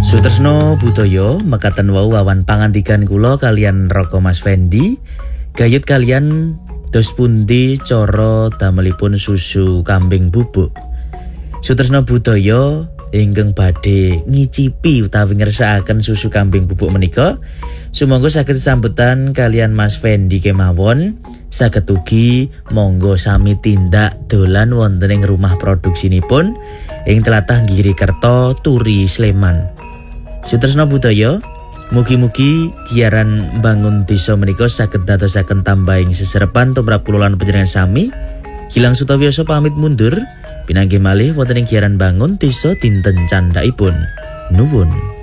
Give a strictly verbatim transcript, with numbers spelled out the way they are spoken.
Sutresno budaya mekaten wau awan pangandikan kula kalian Roko Mas Fendi. Gayut kalian dos pundi cara damelipun susu kambing bubuk. Sutresno budaya ingkang badhe ngicipi utawi ngersakaken susu kambing bubuk menika, sumangga saged sambutan kalian Mas Fendi kemawon. Saged ugi monggo sami tindak dolan wonten ing rumah produksinipun ing tlatah Girikerto, Turi, Sleman. Sutresno budaya, mugi-mugi giaran bangun desa menika saged dadosaken tambahing seserepan tumrap kula lan panjenengan sami. Gilang Sutawiyoso pamit mundur. Pinanggih malih wonten ing giaran bangun desa dinten candhaipun. Nuwun.